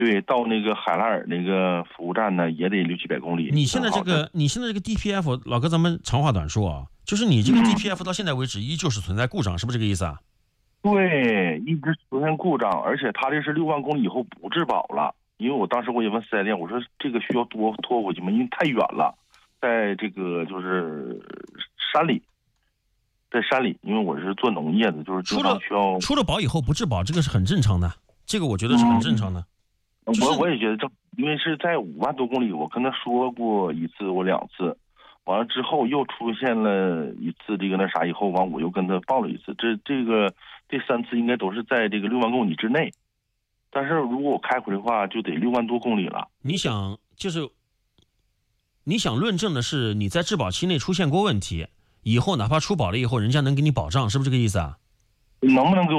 对，到那个海拉尔那个服务站呢，也得600-700公里。 你现在这个 DPF， 老哥，咱们长话短说啊，就是你这个 DPF 到现在为止依旧是存在故障，是不是这个意思啊？ 对，一直出现故障，而且他这是6万公里以后不质保了。因为我当时我也问4S店，我说这个需要多拖回去吗？因为太远了，在这个就是山里，在山里，因为我是做农业的，就是经常需要出了保以后不质保，这个是很正常的，这个我觉得是很正常的。 我也觉得因为是在5万多公里，我跟他说过一次，我2次，完了之后又出现了一次这个那啥以后，完我又跟他报了一次，这3次应该都是在这个6万公里之内，但是如果我开回的话，就得6万多公里了。 你想论证的是你在质保期内出现过问题，以后哪怕出保了以后，人家能给你保障，是不是这个意思啊？ 能不能给我